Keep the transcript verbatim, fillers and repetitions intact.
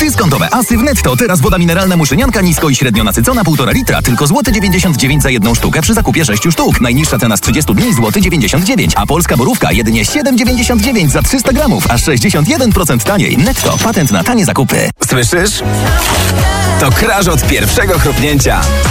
Dyskontowe asy w Netto. Teraz woda mineralna Muszynianka nisko i średnio nasycona półtora litra. Tylko złoty dziewięćdziesiąt dziewięć za jedną sztukę przy zakupie sześciu sztuk. Najniższa cena z trzydziestu dni złoty dziewięćdziesiąt dziewięć. A polska borówka jedynie siedem dziewięćdziesiąt dziewięć za trzysta gramów. Aż sześćdziesiąt jeden procent taniej. Netto. Patent na tanie zakupy. Słyszysz? To kraż od pierwszego chrupnięcia.